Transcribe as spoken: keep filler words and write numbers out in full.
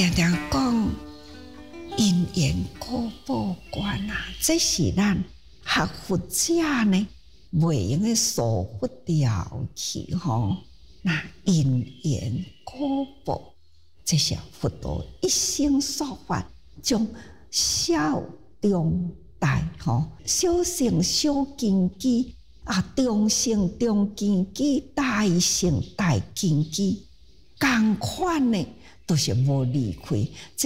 常常讲因缘果报观啊，这是咱学佛者呢袂用的疏忽掉去吼。那因缘果报，这是佛陀一生说法，从小中大吼，小乘小根基啊，中乘中根基，大乘大根基，同款呢，都是无离开。